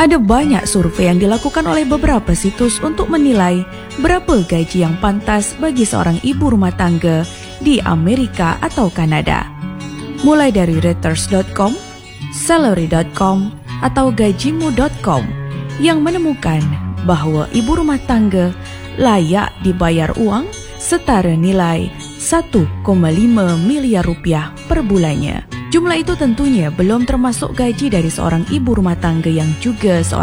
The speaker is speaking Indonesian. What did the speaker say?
Ada banyak survei yang dilakukan oleh beberapa situs untuk menilai berapa gaji yang pantas bagi seorang ibu rumah tangga di Amerika atau Kanada. Mulai dari Reuters.com, Salary.com, atau Gajimu.com yang menemukan bahwa ibu rumah tangga layak dibayar uang setara nilai 1,5 miliar rupiah per bulannya. Jumlah itu tentunya belum termasuk gaji dari seorang ibu rumah tangga yang juga seorang